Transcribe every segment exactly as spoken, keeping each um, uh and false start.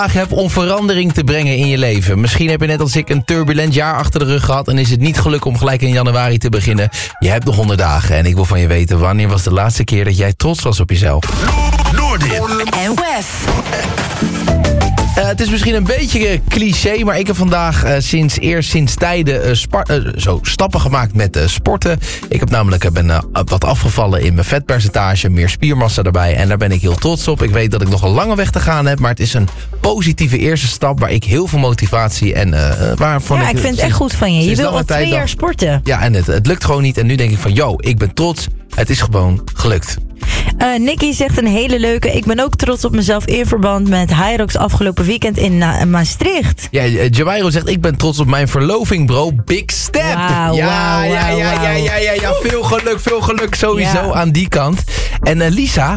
hebt om verandering te brengen in je leven. Misschien heb je net als ik een turbulent jaar achter de rug gehad en is het niet gelukt om gelijk in januari te beginnen. Je hebt nog honderd dagen en ik wil van je weten, wanneer was de laatste keer dat jij trots was op jezelf? Noordin en Wef. Uh, het is misschien een beetje cliché, maar ik heb vandaag uh, sinds eerst sinds tijden uh, spar- uh, zo stappen gemaakt met uh, sporten. Ik heb namelijk uh, ben, uh, wat afgevallen in mijn vetpercentage, meer spiermassa erbij en daar ben ik heel trots op. Ik weet dat ik nog een lange weg te gaan heb, maar het is een positieve eerste stap waar ik heel veel motivatie en uh, waarvan Ja, ik, ik vind het echt goed van je. Je wil al twee jaar sporten. Ja, en het, het lukt gewoon niet en nu denk ik van, yo, ik ben trots. Het is gewoon gelukt. Uh, Nicky zegt een hele leuke. Ik ben ook trots op mezelf in verband met Hyrox afgelopen weekend in uh, Maastricht. Ja, uh, Jamairo zegt, ik ben trots op mijn verloving, bro. Big step. Wow, ja, wow, ja, wow, ja, ja, wow. ja, ja, ja, ja. Veel geluk, veel geluk sowieso Ja. aan die kant. En uh, Lisa,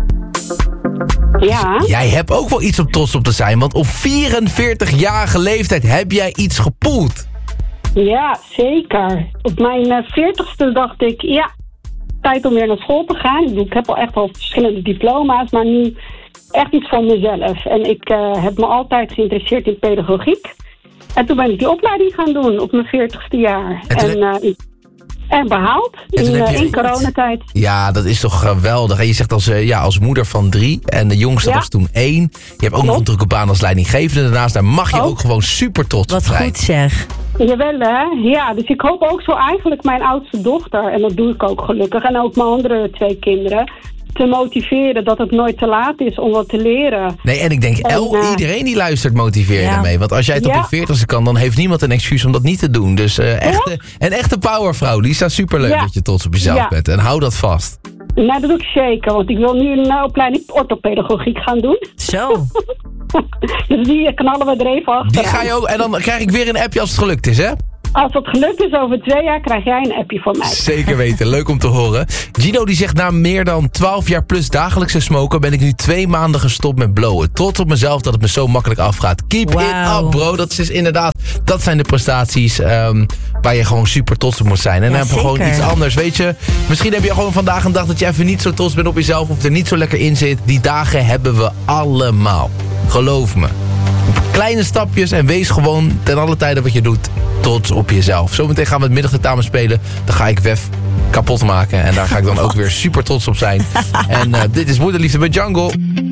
Ja, jij hebt ook wel iets om trots op te zijn. Want op vierenveertigjarige leeftijd heb jij iets gepoeld. ja, zeker. Op mijn eh, veertigste dacht ik, ja, tijd om weer naar school te gaan. Ik bedoel, ik heb al echt wel verschillende diploma's, maar nu echt iets van mezelf. En ik uh, heb me altijd geïnteresseerd in pedagogiek. En toen ben ik die opleiding gaan doen op mijn veertigste jaar. En toen En, uh, en behaald En toen in, heb uh, je- in coronatijd. Ja, dat is toch geweldig. En je zegt als, uh, ja, als moeder van drie en de jongste Ja. was toen één. Je hebt ook nog Klopt. een drukke baan als leidinggevende. Daarnaast, daar mag je ook, Ook. gewoon super trots Wat op zijn. goed zeg. Jawel, hè? Ja, dus ik hoop ook zo eigenlijk mijn oudste dochter, en dat doe ik ook gelukkig, en ook mijn andere twee kinderen, te motiveren dat het nooit te laat is om wat te leren. Nee, en ik denk, En, el, uh, iedereen die luistert motiveer je Ja. daarmee. Want als jij het op Ja. je veertigste kan, dan heeft niemand een excuus om dat niet te doen. Dus uh, echte, een echte powervrouw. Lisa, superleuk Ja. dat je trots op jezelf Ja. bent. En hou dat vast. Nou, dat doe ik zeker, want ik wil nu een uh, opleiding orthopedagogiek gaan doen. Zo. Dus die knallen we er even achter. Die ga je ook, en dan krijg ik weer een appje als het gelukt is, hè? Als het gelukt is over twee jaar, krijg jij een appje van mij. Zeker weten, leuk om te horen. Gino die zegt, na meer dan twaalf jaar plus dagelijkse smoken ben ik nu twee maanden gestopt met blowen. Trots op mezelf dat het me zo makkelijk afgaat. Keep it Wauw. up, bro. Dat is inderdaad, dat zijn de prestaties um, waar je gewoon super trots op moet zijn. En Ja, dan hebben we gewoon zeker. iets anders, weet je. Misschien heb je gewoon vandaag een dag dat je even niet zo trots bent op jezelf of er niet zo lekker in zit. Die dagen hebben we allemaal. Geloof me. Kleine stapjes en wees gewoon ten alle tijde wat je doet trots op jezelf. Zometeen gaan we het middagtentamen spelen. Dan ga ik Wef kapot maken. En daar ga ik dan ook weer super trots op zijn. En uh, dit is Moederliefde met Jungle.